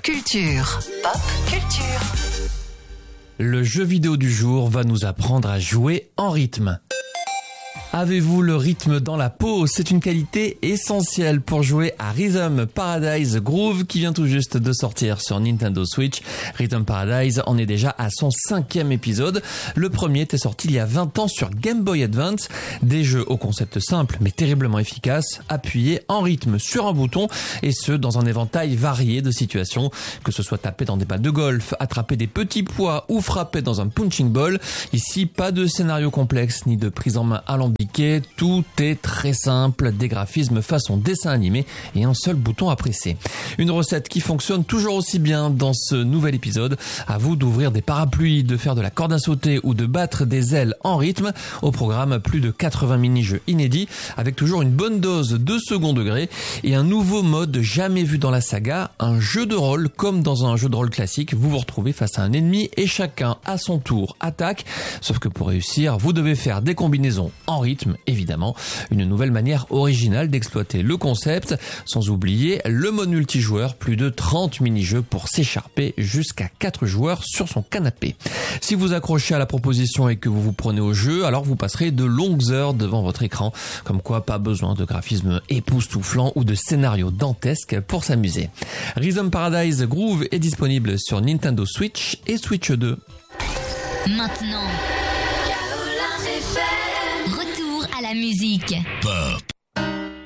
culture. Pop culture. Le jeu vidéo du jour va nous apprendre à jouer en rythme. Avez-vous le rythme dans la peau? C'est une qualité essentielle pour jouer à Rhythm Paradise Groove qui vient tout juste de sortir sur Nintendo Switch. Rhythm Paradise en est déjà à son 5e épisode. Le premier était sorti il y a 20 ans sur Game Boy Advance. Des jeux au concept simple mais terriblement efficace, appuyés en rythme sur un bouton et ce dans un éventail varié de situations. Que ce soit taper dans des balles de golf, attraper des petits pois ou frapper dans un punching ball. Ici, pas de scénario complexe ni de prise en main alambiquée. Tout est très simple, des graphismes façon dessin animé et un seul bouton à presser. Une recette qui fonctionne toujours aussi bien dans ce nouvel épisode. À vous d'ouvrir des parapluies, de faire de la corde à sauter ou de battre des ailes en rythme. Au programme, plus de 80 mini-jeux inédits avec toujours une bonne dose de second degré et un nouveau mode jamais vu dans la saga, un jeu de rôle comme dans un jeu de rôle classique. Vous vous retrouvez face à un ennemi et chacun à son tour attaque. Sauf que pour réussir, vous devez faire des combinaisons en rythme. Évidemment, une nouvelle manière originale d'exploiter le concept, sans oublier le mode multijoueur, plus de 30 mini-jeux pour s'écharper jusqu'à 4 joueurs sur son canapé. Si vous accrochez à la proposition et que vous vous prenez au jeu, alors vous passerez de longues heures devant votre écran, comme quoi pas besoin de graphisme époustouflant ou de scénario dantesque pour s'amuser. Rhythm Paradise Groove est disponible sur Nintendo Switch et Switch 2. Maintenant, retour à la musique. Pop.